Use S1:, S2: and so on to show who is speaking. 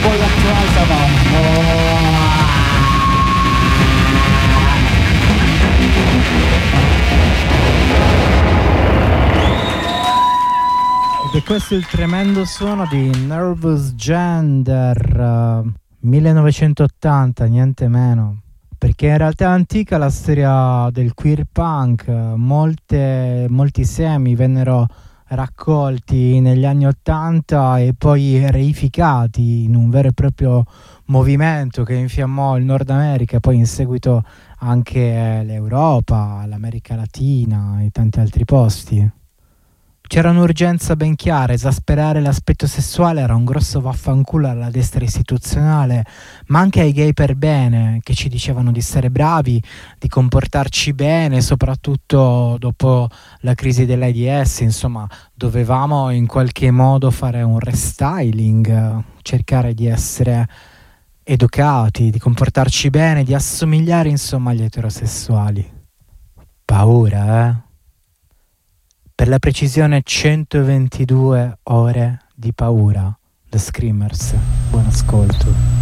S1: Poi ed è questo il tremendo suono di Nervous Gender, 1980, niente meno. Perché in realtà è antica la storia del queer punk, molti semi vennero raccolti negli anni '80 e poi reificati in un vero e proprio movimento che infiammò il Nord America e poi in seguito anche l'Europa, l'America Latina e tanti altri posti. C'era un'urgenza ben chiara, esasperare l'aspetto sessuale era un grosso vaffanculo alla destra istituzionale, ma anche ai gay per bene, che ci dicevano di essere bravi, di comportarci bene, soprattutto dopo la crisi dell'AIDS, insomma, dovevamo in qualche modo fare un restyling, cercare di essere educati, di comportarci bene, di assomigliare insomma agli eterosessuali. Paura, eh? Per la precisione 122 ore di paura. The Screamers. Buon ascolto.